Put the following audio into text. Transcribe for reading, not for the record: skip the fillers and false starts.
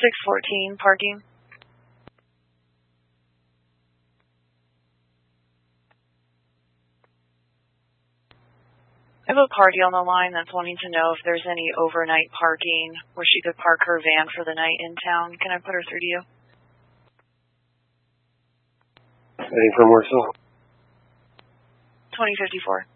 614, parking. I have a party on the line that's wanting to know if there's any overnight parking where she could park her van for the night in town. Can I put her through to you? Heading for Mooresville. 2054.